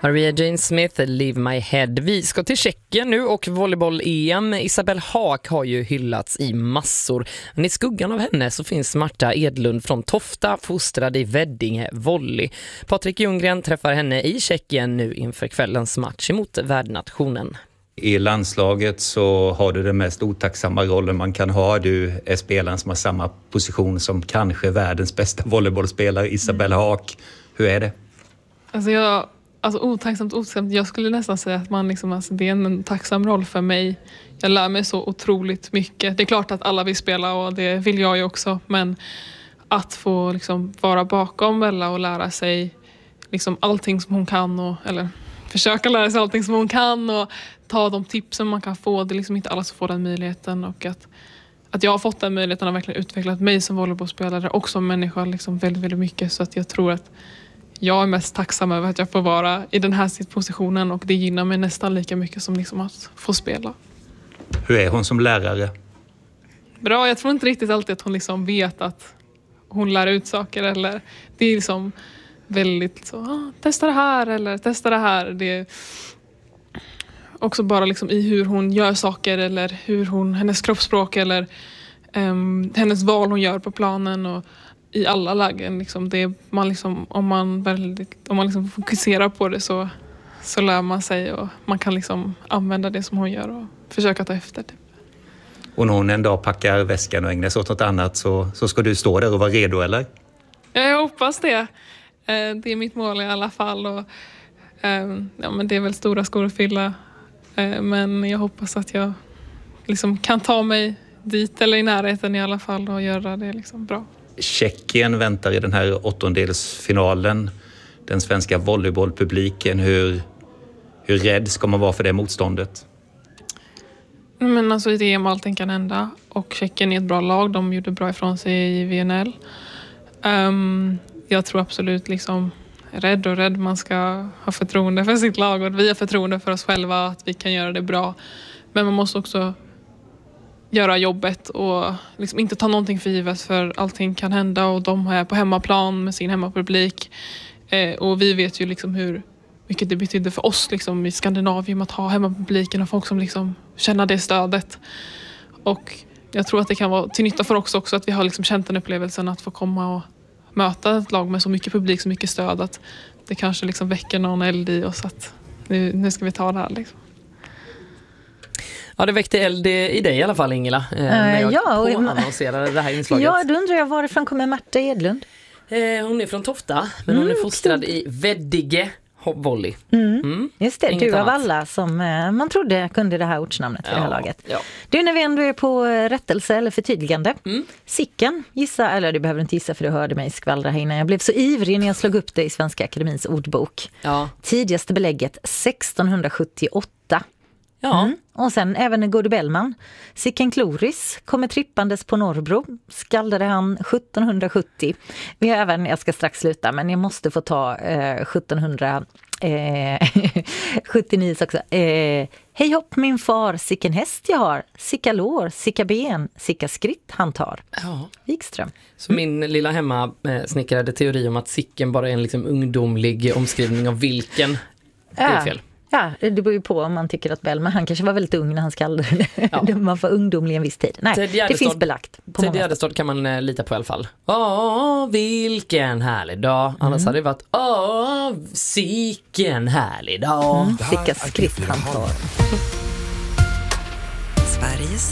Maria Jane Smith, Leave My Head. Vi ska till Tjeckien nu och volleyboll-EM. Isabelle Haak har ju hyllats i massor. Men i skuggan av henne så finns Marta Edlund från Tofta, fostrad i Veddinge volley. Patrik Ljunggren träffar henne i Tjeckien nu inför kvällens match emot värdnationen. I landslaget så har du den mest otacksamma rollen man kan ha. Du är spelaren som har samma position som kanske världens bästa volleybollspelare, Isabelle Haak. Hur är det? Alltså otacksamt. Jag skulle nästan säga att det är en tacksam roll för mig. Jag lär mig så otroligt mycket. Det är klart att alla vill spela och det vill jag ju också. Men att få vara bakom Bella och lära sig allting som hon kan. Eller försöka lära sig allting som hon kan och ta de tipsen man kan få. Det är inte alla som får den möjligheten. Och att jag har fått den möjligheten har verkligen utvecklat mig som volleybollspelare och som människa väldigt, väldigt mycket. Så att jag tror att jag är mest tacksam över att jag får vara i den här positionen och det gynnar mig nästan lika mycket som att få spela. Hur är hon som lärare? Bra, jag tror inte riktigt alltid att hon vet att hon lär ut saker eller det är väldigt så, testa det här eller testa det här. Det är också bara i hur hon gör saker eller hennes kroppsspråk eller hennes val hon gör på planen och i alla lägen det är om man fokuserar på det så lär man sig och man kan använda det som hon gör och försöka ta efter det. Och när hon en dag packar väskan och ägnar sig åt något annat så ska du stå där och vara redo, eller? Jag hoppas det. Det är mitt mål i alla fall och men det är väl stora skor att fylla. Men jag hoppas att jag kan ta mig dit eller i närheten i alla fall och göra det bra. Tjeckien väntar i den här åttondelsfinalen. Den svenska volleybollpubliken, hur rädd ska man vara för det motståndet? Men i det EM allting kan hända. Och Tjeckien är ett bra lag. De gjorde bra ifrån sig i VNL. Jag tror absolut rädd. Man ska ha förtroende för sitt lag. Och vi har förtroende för oss själva att vi kan göra det bra. Men man måste också göra jobbet och inte ta någonting för givet för allting kan hända och de är på hemmaplan med sin hemmapublik och vi vet ju hur mycket det betydde för oss i Skandinavien att ha hemmapubliken och folk som känner det stödet och jag tror att det kan vara till nytta för oss också att vi har känt den upplevelsen att få komma och möta ett lag med så mycket publik, så mycket stöd att det kanske väcker någon eld i oss att nu ska vi ta det här Ja, det väckte eld i dig i alla fall, Ingela, när jag annonserade det här inslaget. Ja, då undrar jag varifrån kommer Marta Edlund? Hon är från Tofta, men hon är fostrad i Veddinge volley. Just det, Inget du av annat. alla som man trodde kunde det här ortsnamnet för det här laget. Ja. Du, när vi ändå är på rättelse eller förtydligande. Sicken, gissa, eller du behöver inte gissa för du hörde mig skvallra här innan. Jag blev så ivrig när jag slog upp det i Svenska Akademins ordbok. Ja. Tidigaste belägget 1678. Ja. Och sen även Gode Bellman. Sicken Kloris kommer trippandes på Norrbro. Skaldade han 1770. Vi har även, jag ska strax sluta, men jag måste få ta 1779 också. Hej hopp min far, sicken häst jag har. Sicka lår, sicka ben, sicka skritt han tar. Ja. Wikström. Så min lilla hemma snickrade teori om att sicken bara är en ungdomlig omskrivning av vilken. Det är fel. Ja, det beror ju på om man tycker att Bellman, han kanske var väldigt ung när han skallade det. Ja. Man var ungdomlig en viss tid. Nej, det finns belagt. Ted Gärdestad kan man lita på i alla fall. Vilken härlig dag. Annars hade det varit sicken härlig dag. Sicka skritt han tar. Sveriges